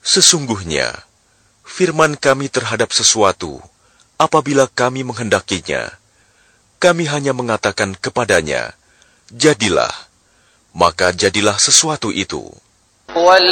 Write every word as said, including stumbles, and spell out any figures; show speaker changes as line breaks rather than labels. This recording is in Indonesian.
Sesungguhnya, firman kami terhadap sesuatu, apabila kami menghendakinya, kami hanya mengatakan kepadanya, jadilah, maka jadilah sesuatu itu.
والذي